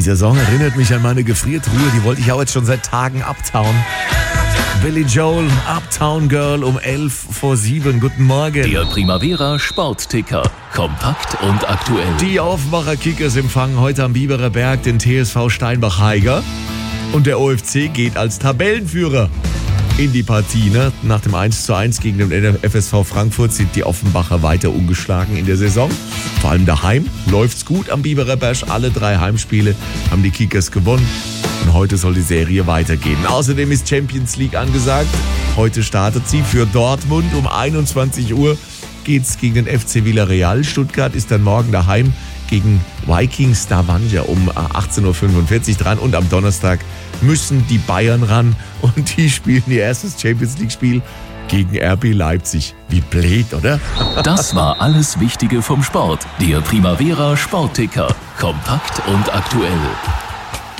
Song erinnert mich an meine Gefriertruhe, die wollte ich auch jetzt schon seit Tagen abtauen. Billy Joel, Uptown Girl um 6:11. Guten Morgen. Der Primavera Sportticker. Kompakt und aktuell. Die Offenbacher Kickers empfangen heute am Biberer Berg den TSV Steinbach-Heiger. Und der OFC geht als Tabellenführer in die Partie. Ne? Nach dem 1:1 gegen den FSV Frankfurt sind die Offenbacher weiter ungeschlagen in der Saison. Vor allem daheim läuft's gut am Biberer Berg. Alle 3 Heimspiele haben die Kickers gewonnen. Und heute soll die Serie weitergehen. Außerdem ist Champions League angesagt. Heute startet sie für Dortmund. Um 21 Uhr geht's gegen den FC Villarreal. Stuttgart ist dann morgen daheim gegen Vikings Stavanger um 18:45 Uhr dran. Und am Donnerstag müssen die Bayern ran. Und die spielen ihr erstes Champions League Spiel gegen RB Leipzig. Wie blöd, oder? Das war alles Wichtige vom Sport. Der Primavera Sportticker. Kompakt und aktuell.